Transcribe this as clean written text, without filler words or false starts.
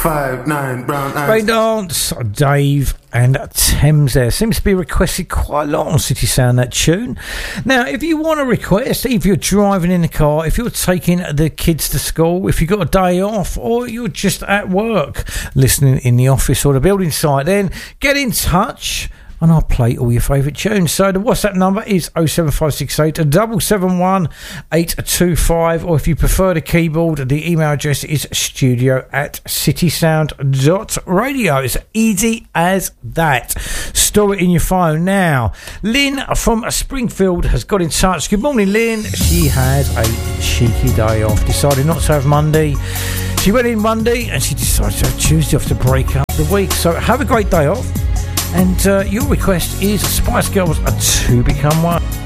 5'9" brown eyes. Rain Dance, Dave and Thames there. Seems to be requested quite a lot on City Sound, that tune. Now, if you want to request, if you're driving in the car, if you're taking the kids to school, if you've got a day off, or you're just at work listening in the office or the building site, then get in touch and I'll play all your favourite tunes. So the WhatsApp number is 07568 771 825, or if you prefer the keyboard, the email address is studio@citysound.radio. It's easy as that. Store it in your phone. Now, Lynn from Springfield has got in touch. Good morning, Lynn. She had a cheeky day off, decided not to have Monday. She went in Monday and she decided to have Tuesday off to break up the week. So have a great day off. And your request is Spice Girls, To Become One.